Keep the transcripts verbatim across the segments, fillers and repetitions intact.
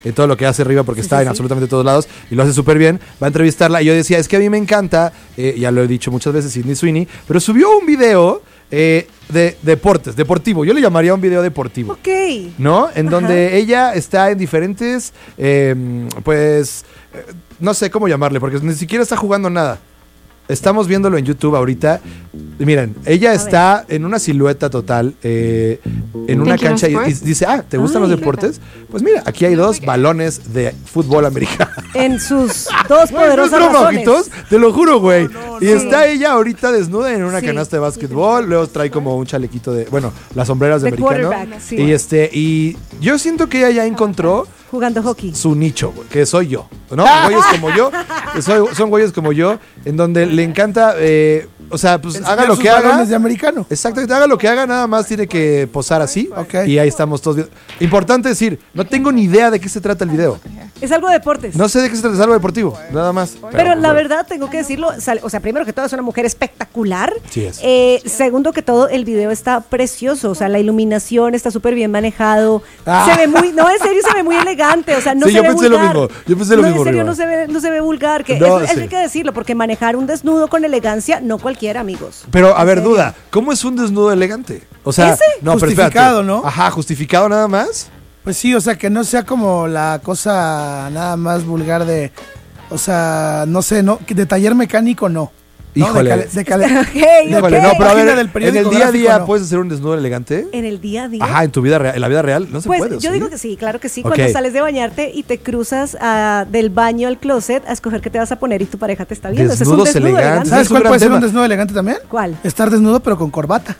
en todo lo que hace Riva, porque Sí, está sí, en sí. absolutamente todos lados y lo hace súper bien, va a entrevistarla y yo decía, es que a mí me encanta, eh, ya lo he dicho muchas veces, Sydney Sweeney, pero subió un video eh, de deportes, deportivo, yo le llamaría un video deportivo. Ok. ¿No? En Ajá. donde ella está en diferentes, eh, pues, eh, no sé cómo llamarle, porque ni siquiera está jugando nada. Estamos viéndolo en YouTube ahorita. Y miren, ella está en una silueta total, eh, en una Thank you, cancha y, y Sports. dice, ah, ¿te gustan Ay. los deportes? Pues mira, aquí hay dos balones de fútbol americano. En sus dos No poderosas es broma, razones. ojitos, te lo juro, güey. y no. está ella ahorita desnuda en una Sí. canasta de básquetbol, luego trae como un chalequito de, bueno, las sombreras de, De americano. quarterback, sí. Y este, y yo siento que ella ya encontró Jugando hockey. su nicho, güey, que soy yo, ¿no? Güeyes como yo, que soy- son güeyes como yo, en donde le encanta, eh, o sea, pues Enseñar haga lo sus que haga. balones de americano. Exactamente, haga lo que haga, nada más tiene que posar así. Ok. Y ahí estamos todos viendo. Importante decir, no tengo ni idea de qué se trata el video. Es algo de deportes. No sé de qué se trata, es algo deportivo, nada más. Pero la verdad, tengo que decirlo, sal- o sea, primero que todo es una mujer espectacular. Sí es. Eh, segundo que todo, el video está precioso, o sea, la iluminación está súper bien manejado. Ah. Se ve muy, no, en serio, se ve muy elegante, o sea, no Sí, se yo ve pensé lo vulgar. mismo, yo pensé lo no, mismo, en serio, Riva. no se ve, no se ve vulgar, que No, eso, eso sí. hay que decirlo, porque manejar un desnudo con elegancia, no cualquiera, amigos. Pero, a ¿En ver, serio? duda, ¿cómo es un desnudo elegante? O sea, ¿Ese? no, pero espérate. Justificado, ¿no? Ajá, justificado nada más. Pues sí, o sea, que no sea como la cosa nada más vulgar de, o sea, no sé, no, que de taller mecánico no. ¿no? Híjole. De, cale- de cale- Ok, Híjole, ok. no, pero a Página ver, del en periódico el día a día gráfico, no. puedes hacer un desnudo elegante. En el día a día. Ajá, en tu vida real, en la vida real no se Pues puede. yo ¿sí? digo que sí, claro que sí. Ok. Cuando sales de bañarte y te cruzas ah, del baño al closet a escoger qué te vas a poner y tu pareja te está viendo. Ese es un Desnudos desnudo elegantes. elegante. ¿Sabes es un cuál gran puede ser tema. un desnudo elegante también? ¿Cuál? Estar desnudo pero con corbata.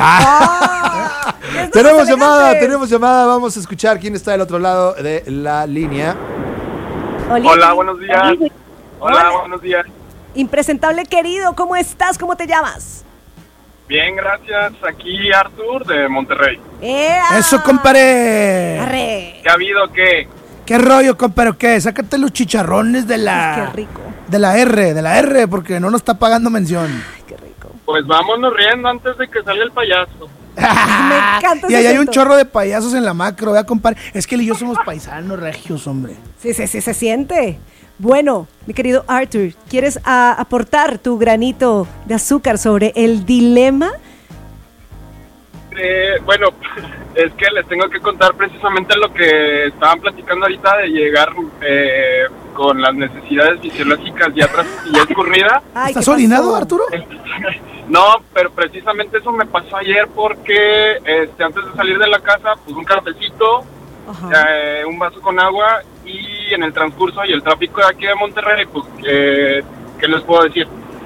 ¡Ah! Desnudos Tenemos llamada, elegantes. tenemos llamada. Vamos a escuchar quién está del otro lado de la línea. Hola, buenos días. Hola, Hola. buenos días. Impresentable querido, ¿cómo estás? ¿Cómo te llamas? Bien, gracias. Aquí Artur de Monterrey. ¡Ea! Eso, compadre. Arre. ¿Qué ha habido? ¿Qué? ¿Qué rollo, compadre? ¿Qué? Sácate los chicharrones de la... Qué rico. De la R, de la R, porque no nos está pagando mención. Ay, qué rico. Pues vámonos riendo antes de que salga el payaso. Me encanta Y ese ahí hay un acento. chorro de payasos en la macro, vea, compadre. Es que él y yo somos paisanos regios, hombre. Sí, sí, sí, se siente. Bueno, mi querido Arthur, ¿quieres ah, aportar tu granito de azúcar sobre el dilema? Eh, bueno, es que les tengo que contar precisamente lo que estaban platicando ahorita de llegar eh, con las necesidades fisiológicas ya, tras, ya escurrida. Ay, ¿Estás ¿qué pasó? orinado, Arturo? No, pero precisamente eso me pasó ayer porque este, antes de salir de la casa, pues un cafecito, Ajá. eh, un vaso con agua y en el transcurso y el tráfico de aquí de Monterrey, pues, eh, ¿qué les puedo decir?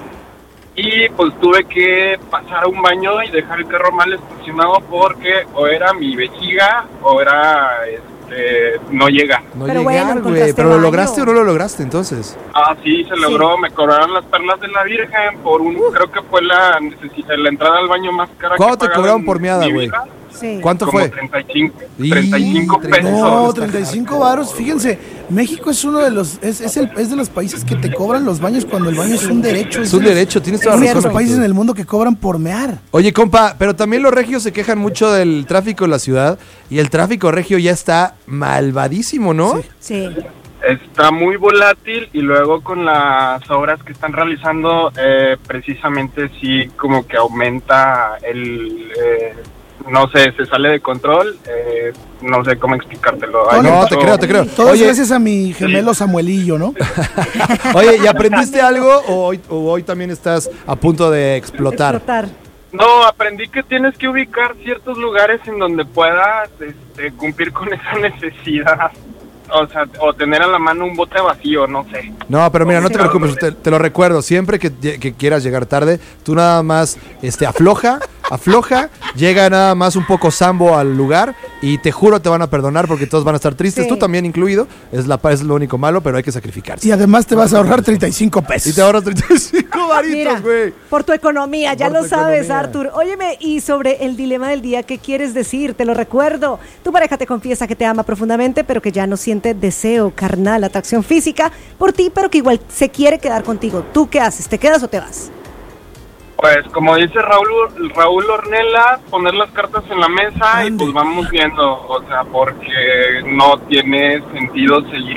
Y pues tuve que pasar a un baño y dejar el carro mal estacionado porque o era mi vejiga o era, este, no llega. No Pero bueno, llegar, güey. encontraste Pero lo baño. lograste o no lo lograste entonces. Ah, sí, se logró, me cobraron las perlas de la Virgen por un, creo que fue la necesi- la entrada al baño más cara. ¿Cuánto que he te pagado cobraron en por miada, mi güey? vida. Sí. ¿Cuánto Como fue? treinta y cinco, Y treinta y cinco treinta y pesos. cinco. No, treinta y cinco varos. Fíjense, México es uno de los es, es, el, es de los países que te cobran los baños cuando el baño es un derecho. Es un de los- derecho, tienes Es toda la uno de razón. los países Arturo. en el mundo que cobran por mear. Oye, compa, pero también los regios se quejan mucho del tráfico en la ciudad y el tráfico regio ya está malvadísimo, ¿no? Sí. Sí. Está muy volátil y luego con las obras que están realizando, eh, precisamente sí como que aumenta el... eh, no sé, se sale de control, eh, no sé cómo explicártelo. Hay No, No, mucho- te creo, te creo. Todo Oye, es gracias a mi gemelo Samuelillo, ¿no? oye, ¿y aprendiste algo o hoy, o hoy también estás a punto de explotar? Explotar. No, aprendí que tienes que ubicar ciertos lugares en donde puedas este, cumplir con esa necesidad. O sea, o tener a la mano un bote vacío, no sé. No, pero mira, no te Sí. preocupes, te, te lo recuerdo, siempre que, que quieras llegar tarde, tú nada más este, afloja, afloja, llega nada más un poco sambo al lugar y te juro te van a perdonar porque todos van a estar tristes, Sí. tú también incluido, es, la, es lo único malo, pero hay que sacrificarse. Y además te vas a ahorrar treinta y cinco pesos. Y te ahorras treinta y cinco varitos, Mira, güey. por tu economía, ya Por lo tu sabes, economía. Arthur. Óyeme, y sobre el dilema del día, ¿qué quieres decir? Te lo recuerdo. Tu pareja te confiesa que te ama profundamente, pero que ya no siente deseo carnal, atracción física por ti, pero que igual se quiere quedar contigo. ¿Tú qué haces? ¿Te quedas o te vas? Pues como dice Raúl Raúl Ornella, poner las cartas en la mesa y Ande. pues vamos viendo, o sea, porque no tiene sentido seguir